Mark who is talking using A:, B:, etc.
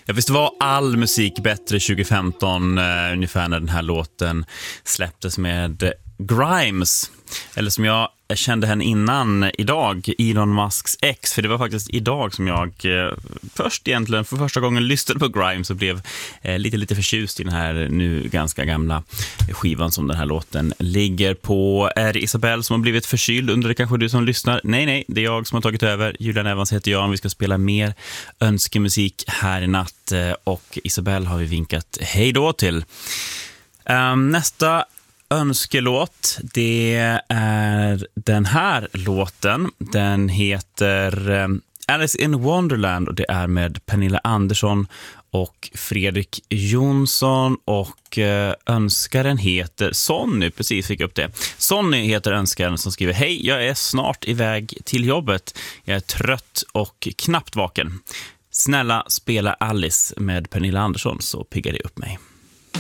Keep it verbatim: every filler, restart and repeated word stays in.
A: Ja, visst var all musik bättre tjugo femton uh, ungefär när den här låten släpptes med Grimes. Eller som jag kände henne innan idag, Elon Musks ex. För det var faktiskt idag som jag eh, först egentligen för första gången lyssnade på Grimes och blev eh, lite lite förtjust i den här nu ganska gamla skivan som den här låten ligger på. Är det Isabelle som har blivit förkyld? Undrar det kanske du som lyssnar? Nej, nej, det är jag som har tagit över. Julian Evans heter jag. Vi ska spela mer önskemusik här i natt. Och Isabelle har vi vinkat hej då till. Um, nästa önskelåt, det är den här låten. Den heter um, Alice in Wonderland och det är med Pernilla Andersson och Fredrik Jonsson och uh, önskaren heter Sonny, precis fick upp det. Sonny heter önskaren som skriver: hej, jag är snart iväg till jobbet. Jag är trött och knappt vaken. Snälla spela Alice med Pernilla Andersson så piggar det upp mig.